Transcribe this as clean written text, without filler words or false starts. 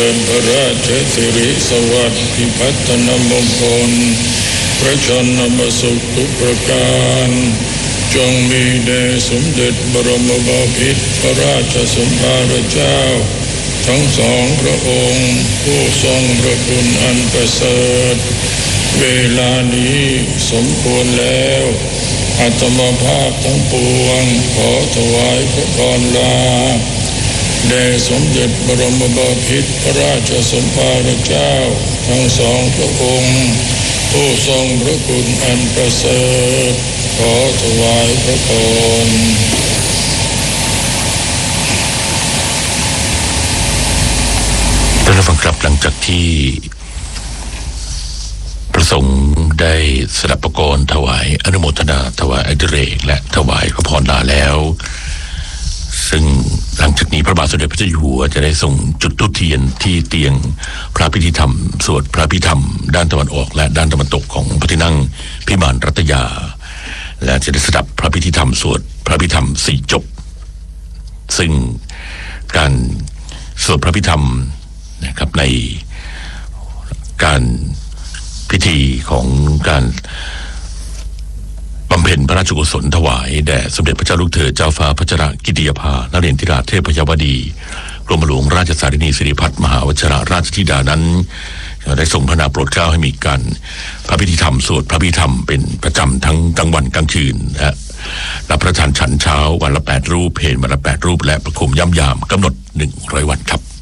ญพระราชสิริสวัสดิ์พิพัฒนมงคลพระชนมสุขทุกประการจงมีแด่สมเด็จบรมบพิตรพระราชสมภารเจ้าทั้งสองพระองค์ผู้ทรงพระคุณอันประเสริฐเวลานี้สมควรแล้วอาตมาภาพทั้งปวงขอถวายพระพรลาแด่สมเด็จบรมบพิตรพระราชสมภารเจ้าทั้งสองพระองค์ผู้ทรงพระคุณอันประเสริฐขอถวายพระพรท่านผู้ฟังครับหลังจากที่พระสงฆ์ได้สดับประกรณ์ถวายอนุโมทนาถวายอดิเรกและถวายพระพรลาแล้วซึ่งหลังจากนี้พระบาทสมเด็จพระเจ้าอยู่หัวจะได้ส่งจุดธูปเทียนที่เตียงพระพิธีธรรมสวดพระพิธรรมด้านตะวันออกและด้านตะวันตกของพระที่นั่งพิมานรัตยาและจะได้สดับพระพิธีธรรมสวดพระพิธรรม4จบซึ่งการสวดพระพิธรรมนะครับในการพิธีของการบำเพ็ญพระราชกุศลถวายแด่สมเด็จพระเจ้าลูกเธอเจ้าฟ้าพัชรกิติยภานเรนทิราชเทพยวดีกรมหลวงราชสารินีสิริพัฒน์มหาวชิราราชธิดานั้นได้ทรงพระนามโปรดเกล้าให้มีการพระพิธีธรรมสวดพระพิธรรมเป็นประจำทั้งกลางวันกลางคืนรับประทานฉันเช้าวันละ8รูปเพลวันละ8รูปและประคุมย่ำยามกำหนด100 วันครับ